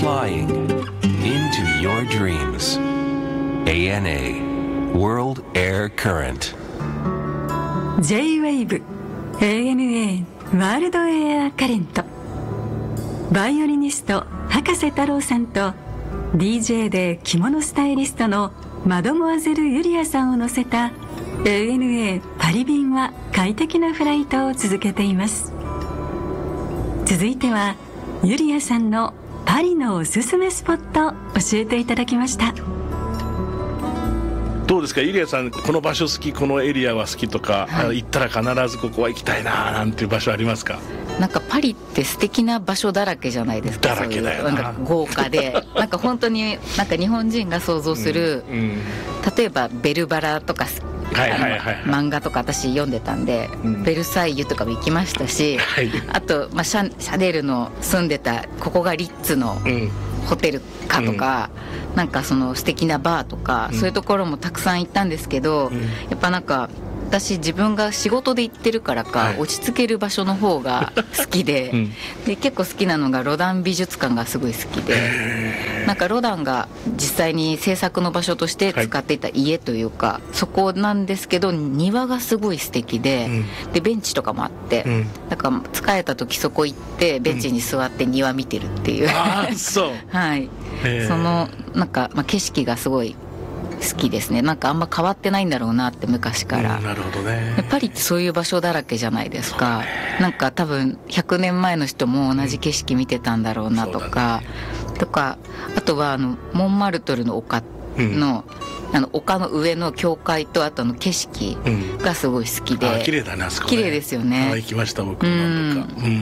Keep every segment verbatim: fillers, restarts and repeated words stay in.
flying into your dreams. エーエヌエー World Air Current J-Wave エーエヌエー ワールドエアカレント。バイオリニスト葉加瀬太郎さんと ディージェー で着物スタイリストのマドモアゼルユリアさんを乗せた エーエヌエー パリ便は快適なフライトを続けています。続いてはユリアさんのパリのおすすめスポット教えていただきました。 どうですかユリアさん、この場所好き、このエリアは好きとか、はい、行ったら必ずここは行きたいななんていう場所ありますか？ なんかパリって素敵な場所だらけじゃないですか。 だらけだよな。 なんか豪華でなんか本当になんか日本人が想像する、うんうん、例えばベルバラとかはいはいはいはい、漫画とか私読んでたんで、うん、ベルサイユとかも行きましたし、はい、あと、まあ、シャ、シャネルの住んでたここがリッツのホテルかとか、うん、なんかその素敵なバーとか、うん、そういうところもたくさん行ったんですけど、うん、やっぱなんか私自分が仕事で行ってるからか、はい、落ち着ける場所の方が好きで、うん、で結構好きなのがロダン美術館がすごい好きで、なんかロダンが実際に制作の場所として使っていた家というか、はい、そこなんですけど庭がすごい素敵で、うん、でベンチとかもあって、うん、だから疲れた時そこ行ってベンチに座って庭見てるっていう、うん、 あそうはい、そのなんか、まあ、景色がすごい好きですね。なんかあんま変わってないんだろうなって昔から、 うん、なるほどね。 パリってそういう場所だらけじゃないですか、ね、なんか多分ひゃくねんまえの人も同じ景色見てたんだろうなとか、うんね、とかあとはあのモンマルトルの丘の、うん、あの丘の上の教会とあとの景色がすごい好きで、うん、 あ綺麗だねあそこね。 綺麗ですよね。 あ行きました僕も何度か、うん、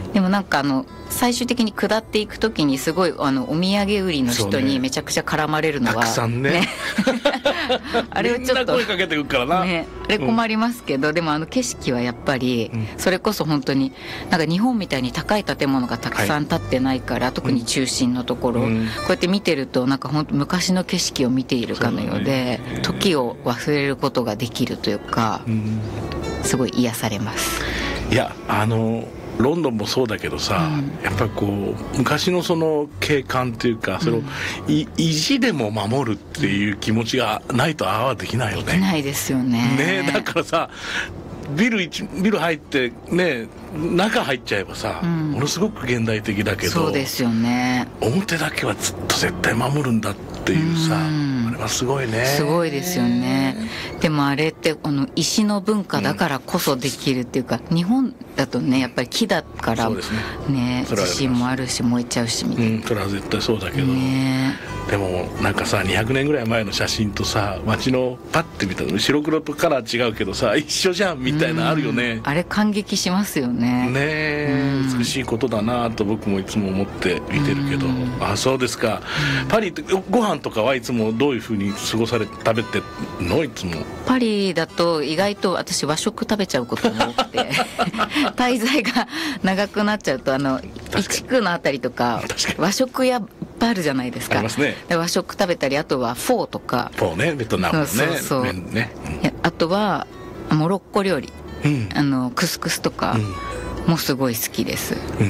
でもなんかあの最終的に下っていくときにすごいあのお土産売りの人にめちゃくちゃ絡まれるのは、 ね、たくさんね, ねあれはちょっとみんな声かけてくるからな、 ね、あれ困りますけど、うん、でもあの景色はやっぱり、うん、それこそ本当になんか日本みたいに高い建物がたくさん建ってないから、はい、特に中心のところ、うん、こうやって見てるとなんか本当昔の景色を見ているかのようで、う、ね、時を忘れることができるというか、うん、すごい癒されます。 いやあのロンドンもそうだけどさ、うん、やっぱりこう昔のその景観っていうかそれを、うん、意地でも守るっていう気持ちがないとああはできないよね。 できないですよね。 ねだからさビル一ビル入ってね中入っちゃえばさ、うん、ものすごく現代的だけどそうですよね。 表だけはずっと絶対守るんだっていうさ、うん、あれはすごいね。 すごいですよね。でもあれってあの石の文化だからこそできるっていうか、うん、日本だとねやっぱり木だからそうですね、 ね地震もあるし燃えちゃうしみたいな、 うん、それは絶対そうだけど、 ね、 でもなんかさにひゃくねんぐらい前の写真とさ街のパッて見たの白黒とカラー違うけどさ一緒じゃんみたいなあるよね、 うん、あれ感激しますよね。 ねえ、うん、美しいことだなと僕もいつも思って見てるけど、うん、あそうですか、うん、パリってご飯とかはいつもどういう風に過ごされ食べてるの？いつもパリだと意外と私和食食べちゃうことが多くて滞在が長くなっちゃうとあの一区のあたりとか和食屋いっぱいあるじゃないですか。 ありますね。 和食食べたりあとはフォーとかフォーねベトナムねそうそうそう、 ねうん、あとはモロッコ料理、うん、あのクスクスとかもすごい好きです、うんうん、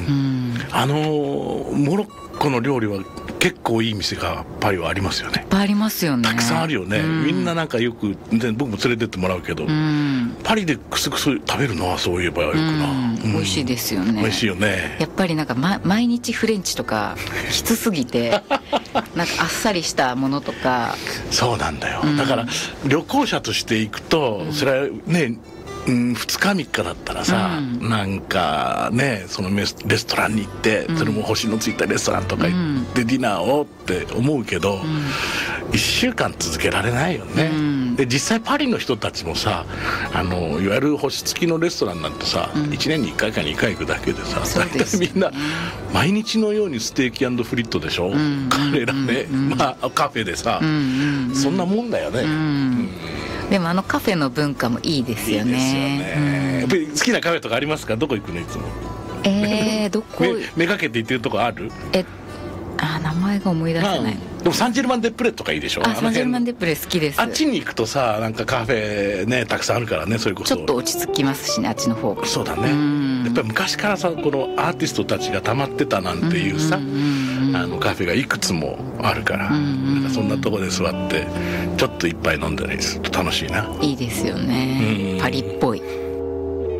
あのモロッコの料理は結構いい店がパリはありますよね。 いっぱいありますよね。 たくさんあるよね、うん、みんななんかよく僕も連れてってもらうけど、うん、パリでクスクス食べるのはそういえばよくな、うんうん、美味しいですよね。 美味しいよね。 やっぱりなんか、ま、毎日フレンチとかきつすぎてなんかあっさりしたものとかそうなんだよ、うん、だから旅行者として行くと、うん、それはねうん、ふつかみっかだったらさ、うん、なんかねそのレストランに行って、うん、それも星のついたレストランとか行って、うん、ディナーをって思うけど、うん、いっしゅうかん続けられないよね、うん、で実際パリの人たちもさあのいわゆる星付きのレストランなんてさ、うん、いちねんにいっかいかにかい行くだけでさ大体みんな毎日のようにステーキ&フリットでしょ、うん、彼らね、うん、まあカフェでさ、うん、そんなもんだよね、うんうんでもあのカフェの文化もいいですよね。いいですよね、 うん、やっぱり好きなカフェとかありますか？どこ行くのいつも？ えー、どこめ, めがけて行ってるとこある？ えあ名前が思い出せない、まあ、でもサンジェルマン・デ・プレとかいいでしょ。 あサンジェルマン・デ・プレ好きです。 あっちに行くとさなんかカフェねたくさんあるからね。それこそちょっと落ち着きますしねあっちの方が。 そうだね。やっぱり昔からさこのアーティストたちが溜まってたなんていうさ、うんうんうんうん、あのカフェがいくつもあるから、うん、なんかそんなとこで座ってちょっと一杯飲んだりすると楽しいな。 いいですよね、うん、パリっぽい